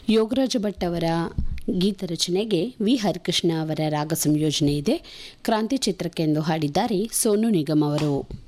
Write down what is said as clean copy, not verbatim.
ಯೋಗರಾಜ ಭಟ್ ಅವರ ಗೀತರಚನೆಗೆ ವಿ ಹರಿಕೃಷ್ಣ ಅವರ ರಾಗ ಸಂಯೋಜನೆ ಇದೆ. ಕ್ರಾಂತಿ ಚಿತ್ರಕ್ಕೆಂದು ಹಾಡಿದ್ದಾರೆ ಸೋನು ನಿಗಮ್ ಅವರು.